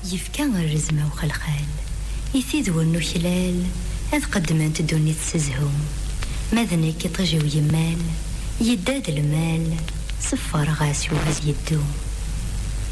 يفكا الرزمة وخلخال يثيد والنخلال أذ قدمت الدنيا تسزهم ماذنك يطجي ويمال يداد المال صفر غاس وغاز يدوم